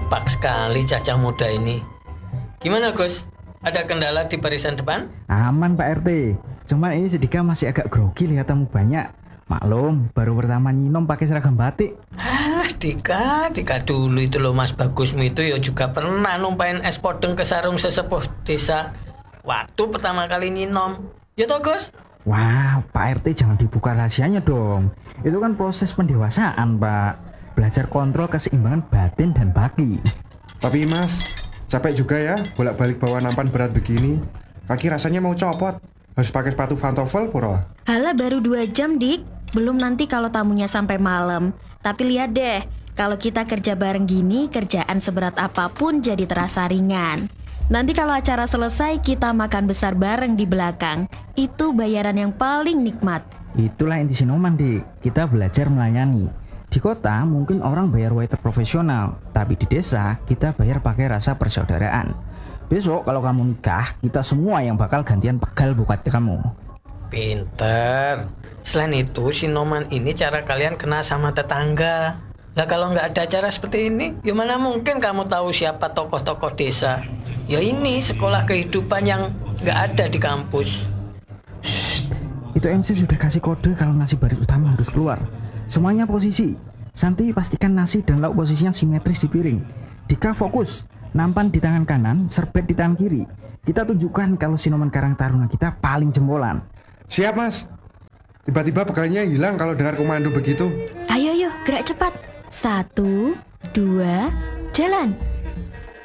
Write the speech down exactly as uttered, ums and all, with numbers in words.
Kompak sekali cacah muda ini. Gimana Gus? Ada kendala di barisan depan? Aman Pak R T. Cuman ini sedikit masih agak grogi lihat tamu banyak. Maklum, baru pertama nyinom pakai seragam batik. Alah Dika, Dika dulu itu loh Mas Bagusmu itu ya juga pernah numpain es podeng ke sarung sesepuh desa waktu pertama kali nyinom. Ya toh Gus? Wah, Pak R T jangan dibuka rahasianya dong. Itu kan proses pendewasaan Pak. Belajar kontrol keseimbangan batin dan baki. Tapi Mas, capek juga ya bolak-balik bawa nampan berat begini. Kaki rasanya mau copot. Harus pakai sepatu pantofel pura. Halah baru dua jam Dik. Belum nanti kalau tamunya sampai malam. Tapi lihat deh, kalau kita kerja bareng gini, kerjaan seberat apapun jadi terasa ringan. Nanti kalau acara selesai, kita makan besar bareng di belakang. Itu bayaran yang paling nikmat. Itulah inti Sinoman, Dik. Kita belajar melayani. Di kota mungkin orang bayar waiter profesional, tapi di desa kita bayar pakai rasa persaudaraan. Besok kalau kamu nikah, kita semua yang bakal gantian pegal buat kamu. Pinter. Selain itu, Sinoman ini cara kalian kenal sama tetangga. Lah kalau nggak ada acara seperti ini, ya mana mungkin kamu tahu siapa tokoh-tokoh desa. Ya ini sekolah kehidupan yang nggak ada di kampus. Shh, itu M C sudah kasih kode kalau nasi baris utama harus keluar. Semuanya posisi. Santi pastikan nasi dan lauk posisinya simetris di piring. Dika fokus. Nampan di tangan kanan, serbet di tangan kiri. Kita tunjukkan kalau Sinoman Karang Taruna kita paling jempolan. Siap Mas. Tiba-tiba bekalnya hilang kalau dengar komando begitu. Ayo, ayo, gerak cepat. Satu, dua, jalan.